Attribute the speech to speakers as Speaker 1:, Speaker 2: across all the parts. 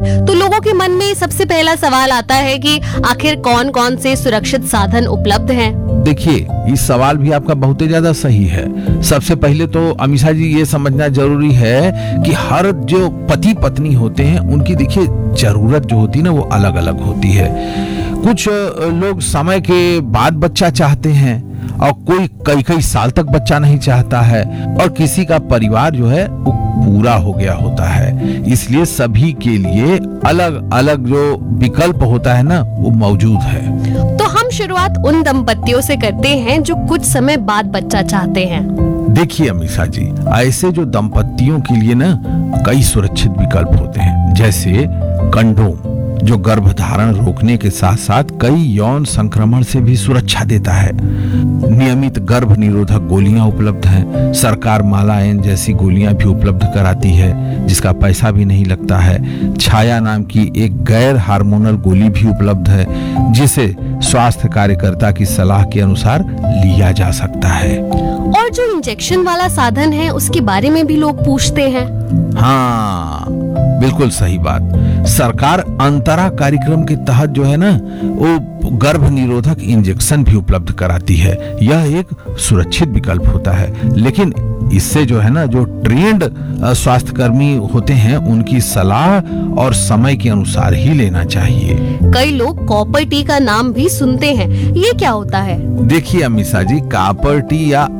Speaker 1: तो लोगों के मन में सबसे पहला सवाल आता है कि आखिर कौन कौन से सुरक्षित साधन उपलब्ध हैं?
Speaker 2: देखिए, इस सवाल भी आपका बहुत ही ज्यादा सही है। सबसे पहले तो अमीषा जी ये समझना जरूरी है कि हर जो पति पत्नी होते हैं उनकी देखिए जरूरत जो होती है ना वो अलग अलग होती है। कुछ लोग समय के बाद बच्चा चाहते हैं और कोई कई कई साल तक बच्चा नहीं चाहता है, और किसी का परिवार जो है वो पूरा हो गया होता है। इसलिए सभी के लिए अलग अलग जो विकल्प होता है ना वो मौजूद है।
Speaker 1: तो हम शुरुआत उन दंपतियों से करते हैं जो कुछ समय बाद बच्चा चाहते हैं।
Speaker 2: देखिए अमीषा जी, ऐसे जो दंपतियों के लिए ना कई सुरक्षित विकल्प होते हैं, जैसे कंडोम जो गर्भधारण रोकने के साथ साथ कई यौन संक्रमण से भी सुरक्षा देता है। नियमित गर्भ निरोधक गोलियां उपलब्ध हैं। सरकार मालाएन जैसी गोलियां भी उपलब्ध कराती है जिसका पैसा भी नहीं लगता है। छाया नाम की एक गैर हार्मोनल गोली भी उपलब्ध है जिसे स्वास्थ्य कार्यकर्ता की सलाह के अनुसार लिया जा सकता है।
Speaker 1: और जो इंजेक्शन वाला साधन है उसके बारे में भी लोग पूछते हैं।
Speaker 2: हाँ, बिल्कुल सही बात। सरकार अंतरा कार्यक्रम के तहत जो है ना वो गर्भ निरोधक इंजेक्शन भी उपलब्ध कराती है। यह एक सुरक्षित विकल्प होता है, लेकिन इससे जो है ना जो ट्रेंड स्वास्थ्य कर्मी होते हैं उनकी सलाह और समय के अनुसार ही लेना चाहिए।
Speaker 1: कई लोग कॉपर टी का नाम भी सुनते हैं, ये क्या होता है?
Speaker 2: देखिए अमीषा जी, कॉपर टी या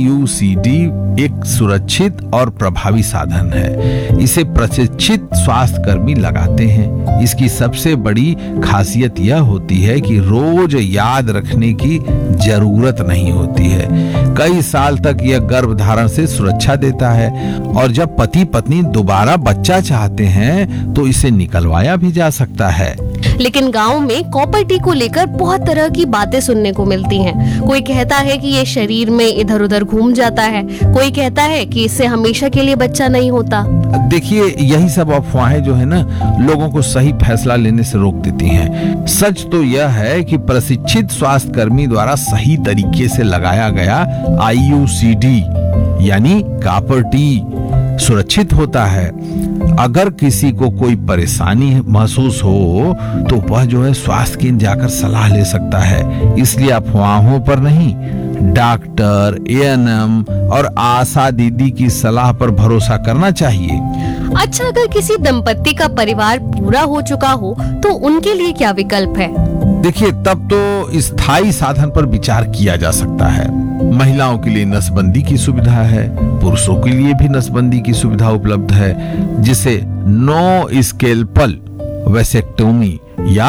Speaker 2: IUCD एक सुरक्षित और प्रभावी साधन है। इसे प्रशिक्षित स्वास्थ्य कर्मी लगाते हैं। इसकी सबसे बड़ी खासियत यह होती है कि रोज याद रखने की जरूरत नहीं होती है। कई साल तक यह गर्भधारण से सुरक्षा देता है, और जब पति पत्नी दोबारा बच्चा चाहते हैं तो इसे निकलवाया भी जा सकता है।
Speaker 1: लेकिन गांव में कॉपर टी को लेकर बहुत तरह की बातें सुनने को मिलती हैं। कोई कहता है कि ये शरीर में इधर उधर घूम जाता है, कोई कहता है कि इससे हमेशा के लिए बच्चा नहीं होता।
Speaker 2: देखिए, यही सब अफवाहें जो है ना लोगों को सही फैसला लेने से रोक देती हैं। सच तो यह है कि प्रशिक्षित स्वास्थ्य कर्मी द्वारा सही तरीके से लगाया गया IUCD यानी कॉपर टी सुरक्षित होता है। अगर किसी को कोई परेशानी महसूस हो तो वह जो है स्वास्थ्य केंद्र जाकर सलाह ले सकता है। इसलिए अफवाहों पर नहीं, डॉक्टर, ANM और आशा दीदी की सलाह पर भरोसा करना चाहिए।
Speaker 1: अच्छा, अगर किसी दंपति का परिवार पूरा हो चुका हो तो उनके लिए क्या विकल्प है?
Speaker 2: देखिए, तब तो स्थायी साधन पर विचार किया जा सकता है। महिलाओं के लिए नसबंदी की सुविधा है, पुरुषों के लिए भी नसबंदी की सुविधा उपलब्ध है जिसे नो स्केल्पल वैसेक्टोमी या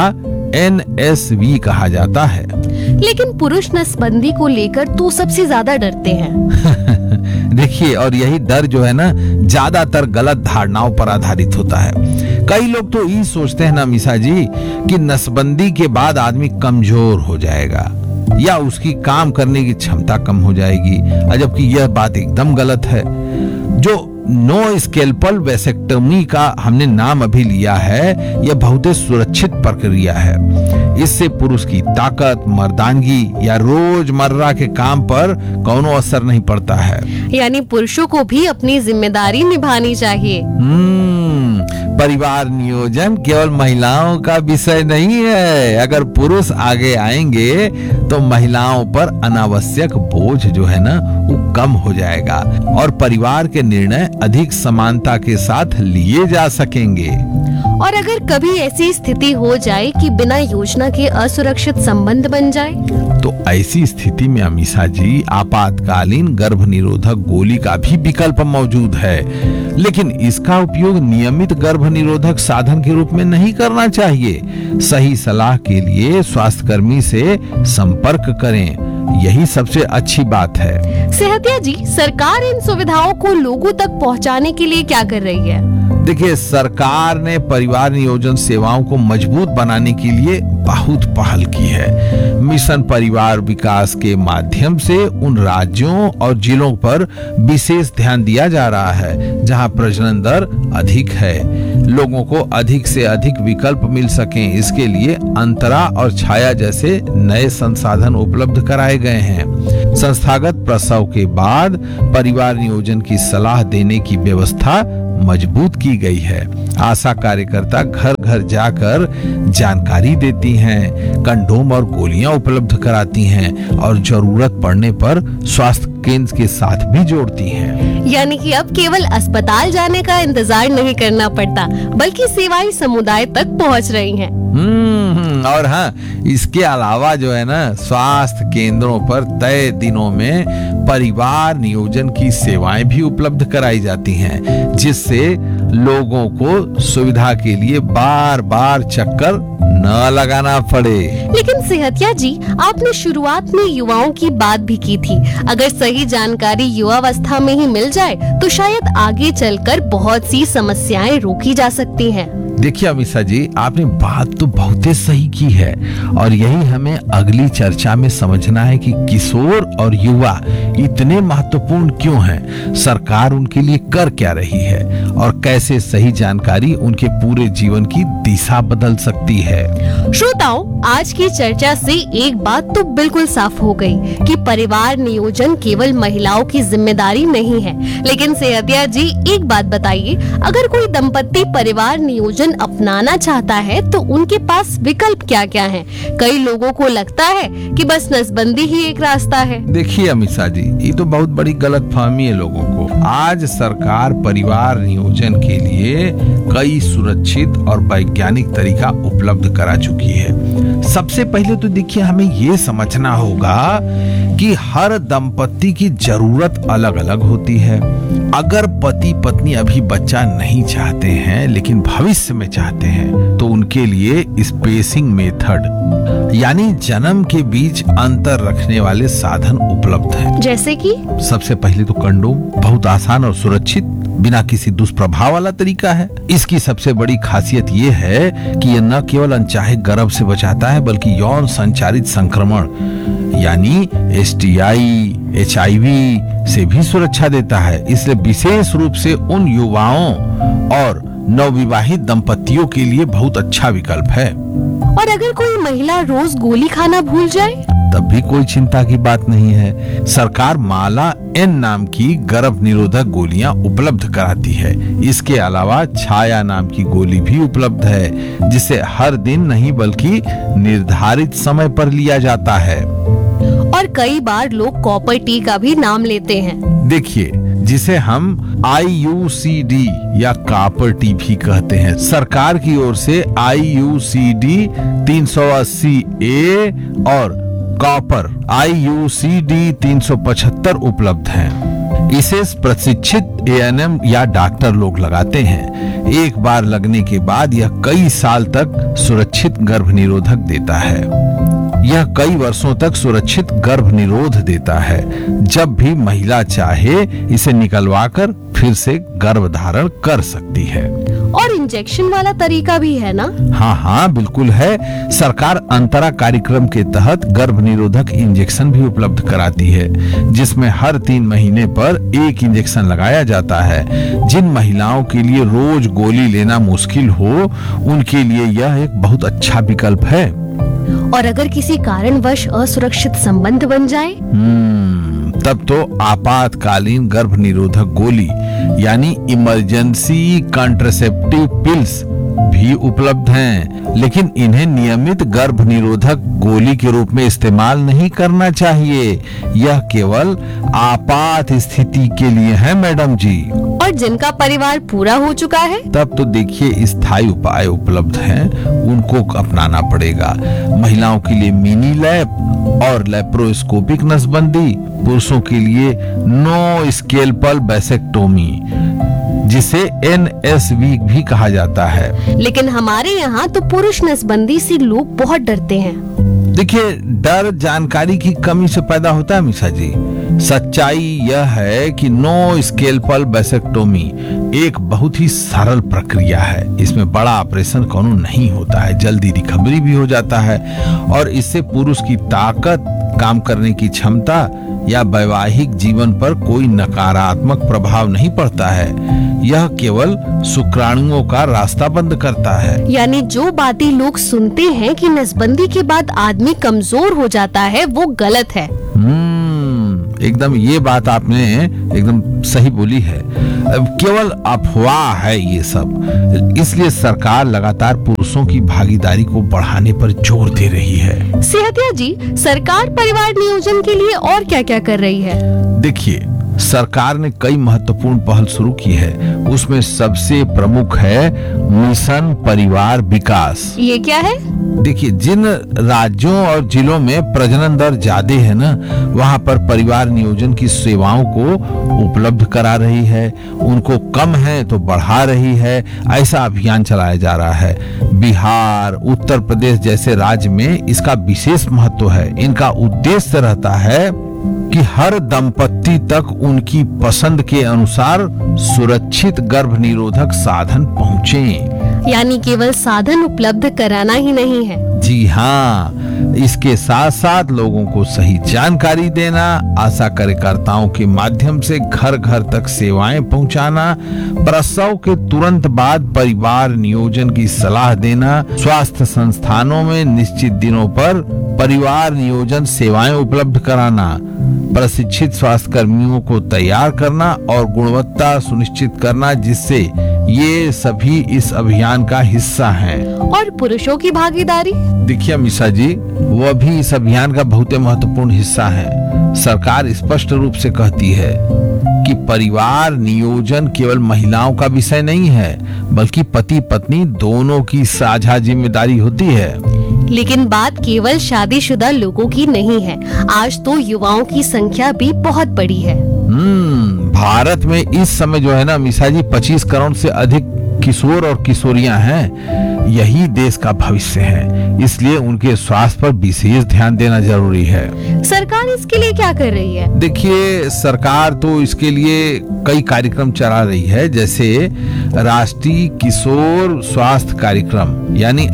Speaker 2: NSV कहा जाता है।
Speaker 1: लेकिन पुरुष नसबंदी को लेकर तो सबसे ज्यादा डरते हैं।
Speaker 2: देखिए, और यही डर जो है ना ज्यादातर गलत धारणाओं पर आधारित होता है। कई लोग तो ये सोचते हैं ना अमीषा जी कि नसबंदी के बाद आदमी कमजोर हो जाएगा या उसकी काम करने की क्षमता कम हो जाएगी, जबकि यह बात एकदम गलत है। जो नो स्केल्पल वैसेक्टोमी का हमने नाम अभी लिया है, यह बहुत ही सुरक्षित प्रक्रिया है। इससे पुरुष की ताकत, मर्दानगी या रोजमर्रा के काम पर कोनो असर नहीं पड़ता है।
Speaker 1: यानी पुरुषों को भी अपनी जिम्मेदारी निभानी चाहिए।
Speaker 2: परिवार नियोजन केवल महिलाओं का विषय नहीं है। अगर पुरुष आगे आएंगे तो महिलाओं पर अनावश्यक बोझ जो है ना वो कम हो जाएगा और परिवार के निर्णय अधिक समानता के साथ लिए जा सकेंगे।
Speaker 1: और अगर कभी ऐसी स्थिति हो जाए कि बिना योजना के असुरक्षित संबंध बन जाए,
Speaker 2: तो ऐसी स्थिति में अमीषा जी आपातकालीन गर्भ निरोधक गोली का भी विकल्प मौजूद है, लेकिन इसका उपयोग नियमित गर्भ निरोधक साधन के रूप में नहीं करना चाहिए। सही सलाह के लिए स्वास्थ्य कर्मी से संपर्क करें, यही सबसे अच्छी बात है।
Speaker 1: सेहतिया जी, सरकार इन सुविधाओं को लोगों तक पहुंचाने के लिए क्या कर रही है?
Speaker 2: देखिए, सरकार ने परिवार नियोजन सेवाओं को मजबूत बनाने के लिए बहुत पहल की है। मिशन परिवार विकास के माध्यम से उन राज्यों और जिलों पर विशेष ध्यान दिया जा रहा है जहां प्रजनन दर अधिक है। लोगों को अधिक से अधिक विकल्प मिल सकें, इसके लिए अंतरा और छाया जैसे नए संसाधन उपलब्ध कराए गए हैं। संस्थागत प्रसव के बाद परिवार नियोजन की सलाह देने की व्यवस्था मजबूत की गई है। आशा कार्यकर्ता घर घर जाकर जानकारी देती हैं, कंडोम और गोलियां उपलब्ध कराती हैं और जरूरत पड़ने पर स्वास्थ्य केंद्र के साथ भी जोड़ती हैं।
Speaker 1: यानी कि अब केवल अस्पताल जाने का इंतजार नहीं करना पड़ता, बल्कि सेवाएं समुदाय तक पहुंच रही हैं।
Speaker 2: और हाँ, इसके अलावा जो है ना, स्वास्थ्य केंद्रों पर तय दिनों में परिवार नियोजन की सेवाएं भी उपलब्ध कराई जाती हैं, जिससे लोगों को सुविधा के लिए बार बार चक्कर न लगाना पड़े।
Speaker 1: लेकिन सेहतिया जी, आपने शुरुआत में युवाओं की बात भी की थी। अगर सही जानकारी युवावस्था में ही मिल जाए तो शायद आगे चलकर बहुत सी समस्याएं रोकी जा सकती हैं।
Speaker 2: देखिए अमीषा जी, आपने बात तो बहुत ही सही की है और यही हमें अगली चर्चा में समझना है कि किशोर और युवा इतने महत्वपूर्ण क्यों हैं, सरकार उनके लिए कर क्या रही है और कैसे सही जानकारी उनके पूरे जीवन की दिशा बदल सकती है।
Speaker 1: श्रोताओं, आज की चर्चा से एक बात तो बिल्कुल साफ हो गई कि परिवार नियोजन केवल महिलाओं की जिम्मेदारी नहीं है। लेकिन सेहतिया जी, एक बात बताइए, अगर कोई दंपत्ति परिवार नियोजन अपनाना चाहता है तो उनके पास विकल्प क्या क्या हैं? कई लोगों को लगता है कि बस नसबंदी ही एक रास्ता है।
Speaker 2: देखिए अमीषा जी, ये तो बहुत बड़ी गलतफहमी है लोगों को। आज सरकार परिवार नियोजन के लिए कई सुरक्षित और वैज्ञानिक तरीका उपलब्ध करा चुकी है। सबसे पहले तो देखिए, हमें ये समझना होगा कि हर दंपत्ति की जरूरत अलग अलग होती है। अगर पति पत्नी अभी बच्चा नहीं चाहते हैं लेकिन भविष्य में चाहते हैं तो उनके लिए स्पेसिंग मेथड यानी जन्म के बीच अंतर रखने वाले साधन उपलब्ध हैं।
Speaker 1: जैसे कि
Speaker 2: सबसे पहले तो कंडोम बहुत आसान और सुरक्षित, बिना किसी दुष्प्रभाव वाला तरीका है। इसकी सबसे बड़ी खासियत ये है कि यह न केवल अनचाहे गर्भ से बचाता है बल्कि यौन संचारित संक्रमण यानी STI, HIV से भी सुरक्षा देता है। इसलिए विशेष रूप से उन युवाओं और नवविवाहित दंपतियों के लिए बहुत अच्छा विकल्प है।
Speaker 1: और अगर कोई महिला रोज गोली खाना भूल जाए
Speaker 2: तब भी कोई चिंता की बात नहीं है। सरकार माला N नाम की गर्भ निरोधक गोलियां उपलब्ध कराती है। इसके अलावा छाया नाम की गोली भी उपलब्ध है, जिसे हर दिन नहीं बल्कि निर्धारित समय पर लिया जाता है।
Speaker 1: और कई बार लोग कॉपर टी का भी नाम लेते हैं।
Speaker 2: देखिए, जिसे हम IUCD या कॉपर टी भी कहते हैं। सरकार की ओर से IUCD 380A और कॉपर IUCD 375 उपलब्ध हैं। इसे प्रशिक्षित ANM या डॉक्टर लोग लगाते हैं। एक बार लगने के बाद यह कई साल तक सुरक्षित गर्भ निरोधक देता है। यह कई वर्षों तक सुरक्षित गर्भ निरोध देता है। जब भी महिला चाहे इसे निकलवाकर फिर से गर्भ धारण कर सकती है।
Speaker 1: और इंजेक्शन वाला तरीका भी है ना?
Speaker 2: हाँ, बिल्कुल है। सरकार अंतरा कार्यक्रम के तहत गर्भ निरोधक इंजेक्शन भी उपलब्ध कराती है, जिसमें हर 3 महीने पर एक इंजेक्शन लगाया जाता है। जिन महिलाओं के लिए रोज गोली लेना मुश्किल हो, उनके लिए यह एक बहुत अच्छा विकल्प है।
Speaker 1: और अगर किसी कारणवश असुरक्षित संबंध बन जाए
Speaker 2: तब तो आपातकालीन गर्भ निरोधक गोली यानी इमरजेंसी कॉन्ट्रासेप्टिव पिल्स भी उपलब्ध हैं, लेकिन इन्हें नियमित गर्भ निरोधक गोली के रूप में इस्तेमाल नहीं करना चाहिए। यह केवल आपात स्थिति के लिए है मैडम जी।
Speaker 1: और जिनका परिवार पूरा हो चुका है
Speaker 2: तब तो देखिए स्थायी उपाय उपलब्ध हैं, उनको अपनाना पड़ेगा। महिलाओं के लिए मिनी लैप और लेप्रोस्कोपिक नसबंदी, पुरुषों के लिए नो स्केल्पल वैसेक्टोमी जिसे NSV भी कहा जाता है।
Speaker 1: लेकिन हमारे यहाँ तो पुरुष नसबंदी से लोग बहुत डरते हैं।
Speaker 2: देखिए, डर जानकारी की कमी से पैदा होता है मिशा जी। सच्चाई यह है कि नो स्केल्पल वैसेक्टोमी एक बहुत ही सरल प्रक्रिया है। इसमें बड़ा ऑपरेशन कोनो नहीं होता है, जल्दी रिकवरी भी हो जाता है और इससे पुरुष की ताकत, काम करने की क्षमता या वैवाहिक जीवन पर कोई नकारात्मक प्रभाव नहीं पड़ता है। यह केवल शुक्राणुओं का रास्ता बंद करता है।
Speaker 1: यानी जो बातें लोग सुनते हैं कि नसबंदी के बाद आदमी कमजोर हो जाता है, वो गलत है।
Speaker 2: एकदम ये बात आपने एकदम सही बोली है। केवल अफवाह है ये सब, इसलिए सरकार लगातार पुरुषों की भागीदारी को बढ़ाने पर जोर दे रही है।
Speaker 1: सेहतिया जी, सरकार परिवार नियोजन के लिए और क्या क्या कर रही है?
Speaker 2: देखिए, सरकार ने कई महत्वपूर्ण पहल शुरू की है। उसमें सबसे प्रमुख है मिशन परिवार विकास।
Speaker 1: ये क्या है?
Speaker 2: देखिए, जिन राज्यों और जिलों में प्रजनन दर ज्यादा है ना, वहाँ पर परिवार नियोजन की सेवाओं को उपलब्ध करा रही है। उनको कम है तो बढ़ा रही है। ऐसा अभियान चलाया जा रहा है। बिहार, उत्तर प्रदेश जैसे राज्य में इसका विशेष महत्व है। इनका उद्देश्य रहता है कि हर दंपत्ति तक उनकी पसंद के अनुसार सुरक्षित गर्भ निरोधक साधन पहुँचे।
Speaker 1: यानी केवल साधन उपलब्ध कराना ही नहीं है।
Speaker 2: जी हाँ, इसके साथ साथ लोगों को सही जानकारी देना, आशा कार्यकर्ताओं के माध्यम से घर घर तक सेवाएं पहुंचाना, प्रसव के तुरंत बाद परिवार नियोजन की सलाह देना, स्वास्थ्य संस्थानों में निश्चित दिनों पर परिवार नियोजन सेवाएं उपलब्ध कराना, प्रशिक्षित स्वास्थ्य कर्मियों को तैयार करना और गुणवत्ता सुनिश्चित करना, जिससे ये सभी इस अभियान का हिस्सा हैं।
Speaker 1: और पुरुषों की भागीदारी?
Speaker 2: देखिए अमीषा जी, वह भी इस अभियान का बहुत महत्वपूर्ण हिस्सा है। सरकार स्पष्ट रूप से कहती है कि परिवार नियोजन केवल महिलाओं का विषय नहीं है, बल्कि पति पत्नी दोनों की साझा जिम्मेदारी होती है।
Speaker 1: लेकिन बात केवल शादीशुदा लोगों की नहीं है। आज तो युवाओं की संख्या भी बहुत बड़ी है।
Speaker 2: भारत में इस समय जो है ना अमीषा जी, 25 करोड़ से अधिक किशोर और किशोरियां हैं। यही देश का भविष्य है, इसलिए उनके स्वास्थ्य पर विशेष ध्यान देना जरूरी है।
Speaker 1: सरकार इसके लिए क्या कर रही है?
Speaker 2: देखिए, सरकार तो इसके लिए कई कार्यक्रम चला रही है, जैसे राष्ट्रीय किशोर स्वास्थ्य कार्यक्रम यानी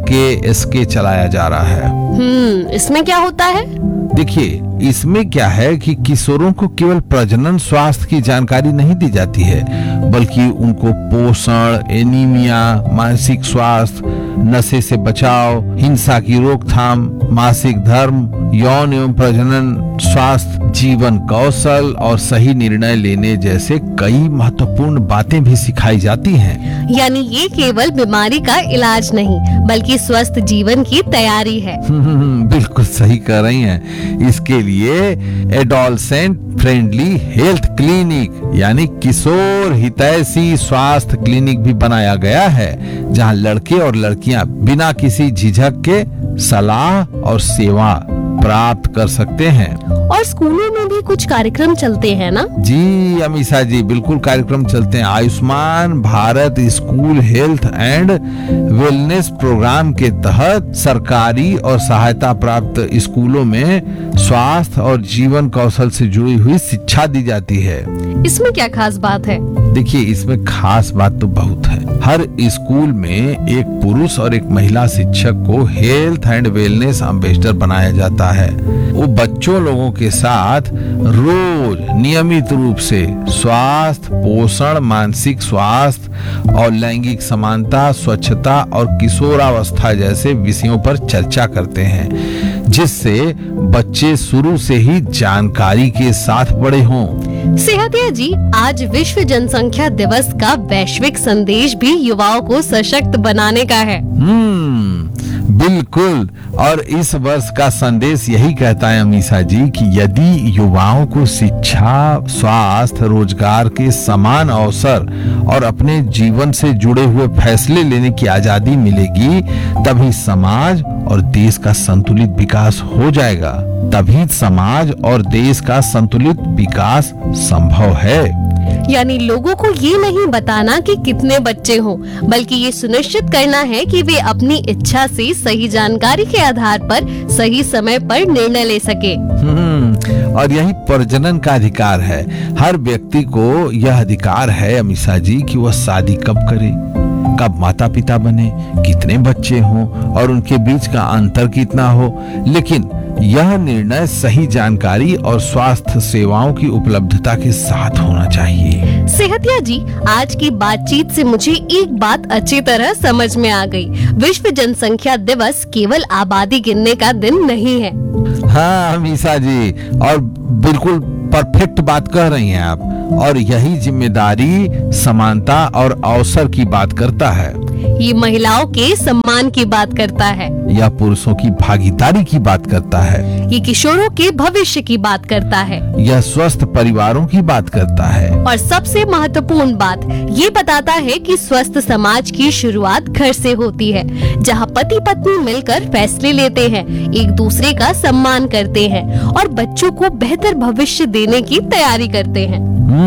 Speaker 2: RKSK चलाया जा रहा है।
Speaker 1: इसमें क्या होता है?
Speaker 2: देखिए, इसमें क्या है कि किशोरों को केवल प्रजनन स्वास्थ्य की जानकारी नहीं दी जाती है, बल्कि उनको पोषण, एनीमिया, मानसिक स्वास्थ्य, नशे से बचाव, हिंसा की रोकथाम, मासिक धर्म, यौन एवं प्रजनन स्वास्थ्य, जीवन कौशल और सही निर्णय लेने जैसे कई महत्वपूर्ण बातें भी सिखाई जाती हैं।
Speaker 1: यानी ये केवल बीमारी का इलाज नहीं, बल्कि स्वस्थ जीवन की तैयारी है।
Speaker 2: बिल्कुल सही कह रही हैं। इसके लिए एडोलसेंट फ्रेंडली हेल्थ क्लिनिक यानी किशोर हितैषी स्वास्थ्य क्लिनिक भी बनाया गया है, जहां लड़के और लड़कियां बिना किसी झिझक के सलाह और सेवा प्राप्त कर सकते हैं।
Speaker 1: और स्कूलों में भी कुछ कार्यक्रम चलते हैं ना?
Speaker 2: जी अमीषा जी, बिल्कुल कार्यक्रम चलते हैं। Ayushman Bharat school health and wellness programme के तहत सरकारी और सहायता प्राप्त स्कूलों में स्वास्थ्य और जीवन कौशल से जुड़ी हुई शिक्षा दी जाती है।
Speaker 1: इसमें क्या खास बात है?
Speaker 2: देखिए, इसमें खास बात तो बहुत है। हर स्कूल में एक पुरुष और एक महिला शिक्षक को हेल्थ एंड वेलनेस एम्बेसडर बनाया जाता है। वो बच्चों लोगों के साथ रोज नियमित रूप से स्वास्थ्य, पोषण, मानसिक स्वास्थ्य और लैंगिक समानता, स्वच्छता और किशोरावस्था जैसे विषयों पर चर्चा करते हैं, जिससे बच्चे शुरू से ही जानकारी के साथ बड़े हों।
Speaker 1: सेहतिया जी, आज विश्व जनसंख्या दिवस का वैश्विक संदेश भी युवाओं को सशक्त बनाने का है।
Speaker 2: बिल्कुल, और इस वर्ष का संदेश यही कहता है अमीषा जी कि यदि युवाओं को शिक्षा, स्वास्थ्य, रोजगार के समान अवसर और अपने जीवन से जुड़े हुए फैसले लेने की आजादी मिलेगी, तभी समाज और देश का संतुलित विकास हो जाएगा। तभी समाज और देश का संतुलित विकास संभव है।
Speaker 1: यानी लोगों को ये नहीं बताना कि कितने बच्चे हों, बल्कि ये सुनिश्चित करना है कि वे अपनी इच्छा से सही जानकारी के आधार पर सही समय पर निर्णय ले सके।
Speaker 2: और यही प्रजनन का अधिकार है। हर व्यक्ति को यह अधिकार है अमीषा जी कि वह शादी कब करे, कब माता पिता बने, कितने बच्चे हों और उनके बीच का अंतर कितना हो, लेकिन यह निर्णय सही जानकारी और स्वास्थ्य सेवाओं की उपलब्धता के साथ होना चाहिए।
Speaker 1: सेहतिया जी, आज की बातचीत से मुझे एक बात अच्छी तरह समझ में आ गई। विश्व जनसंख्या दिवस केवल आबादी गिनने का दिन नहीं है।
Speaker 2: हाँ मीसा जी, और बिल्कुल परफेक्ट बात कह रही हैं आप। और यही जिम्मेदारी, समानता और अवसर की बात करता है।
Speaker 1: ये महिलाओं के सम्मान की बात करता है।
Speaker 2: यह पुरुषों की भागीदारी की बात करता है।
Speaker 1: ये किशोरों के भविष्य की बात करता है।
Speaker 2: यह स्वस्थ परिवारों की बात करता है।
Speaker 1: और सबसे महत्वपूर्ण बात ये बताता है कि स्वस्थ समाज की शुरुआत घर से होती है, जहाँ पति पत्नी मिलकर फैसले लेते हैं, एक दूसरे का सम्मान करते हैं और बच्चों को बेहतर भविष्य देने की तैयारी करते हैं।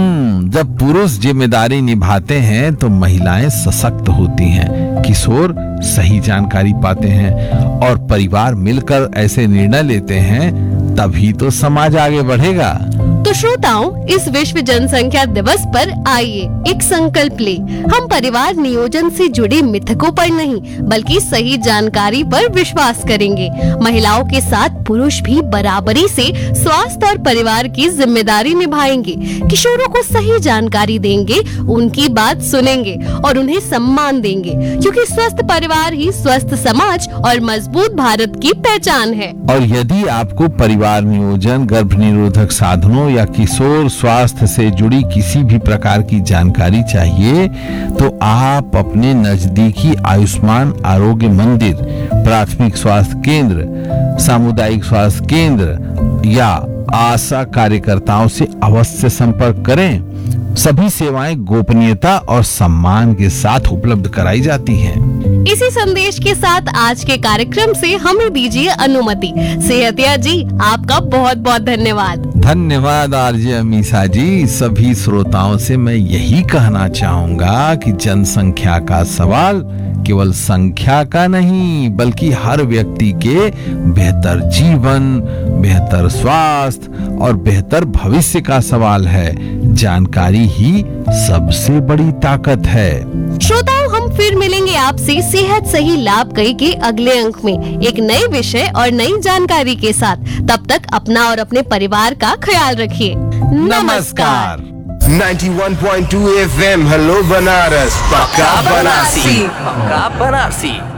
Speaker 2: जब पुरुष जिम्मेदारी निभाते हैं तो महिलाएं सशक्त होती हैं, किशोर सही जानकारी पाते हैं और परिवार मिलकर ऐसे निर्णय लेते हैं, तभी तो समाज आगे बढ़ेगा।
Speaker 1: तो श्रोताओं, इस विश्व जनसंख्या दिवस पर आइए एक संकल्प ले। हम परिवार नियोजन से जुड़े मिथकों पर नहीं, बल्कि सही जानकारी पर विश्वास करेंगे। महिलाओं के साथ पुरुष भी बराबरी से स्वास्थ्य और परिवार की जिम्मेदारी निभाएंगे। किशोरों को सही जानकारी देंगे, उनकी बात सुनेंगे और उन्हें सम्मान देंगे, क्योंकि स्वस्थ परिवार ही स्वस्थ समाज और मजबूत भारत की पहचान है।
Speaker 2: और यदि आपको परिवार नियोजन, गर्भ निरोधक साधनों या किशोर स्वास्थ्य से जुड़ी किसी भी प्रकार की जानकारी चाहिए, तो आप अपने नजदीकी आयुष्मान आरोग्य मंदिर, प्राथमिक स्वास्थ्य केंद्र, सामुदायिक स्वास्थ्य केंद्र या आशा कार्यकर्ताओं से अवश्य संपर्क करें। सभी सेवाएं गोपनीयता और सम्मान के साथ उपलब्ध कराई जाती हैं।
Speaker 1: इसी संदेश के साथ आज के कार्यक्रम से हमें दीजिए अनुमति। सेहतिया जी, आपका बहुत बहुत धन्यवाद।
Speaker 2: धन्यवाद आरजे अमीसा जी। सभी श्रोताओं से मैं यही कहना चाहूंगा कि जनसंख्या का सवाल केवल संख्या का नहीं, बल्कि हर व्यक्ति के बेहतर जीवन, बेहतर स्वास्थ्य और बेहतर भविष्य का सवाल है। जानकारी ही सबसे बड़ी ताकत है।
Speaker 1: श्रोताओं, हम फिर मिलेंगे आपसे सेहत सही लाभ कई के अगले अंक में एक नए विषय और नई जानकारी के साथ। तब तक अपना और अपने परिवार का ख्याल रखिए। नमस्कार।
Speaker 3: 91.2 FM, हेलो बनारस, पक्का बनारसी।
Speaker 4: पक्का बनारसी।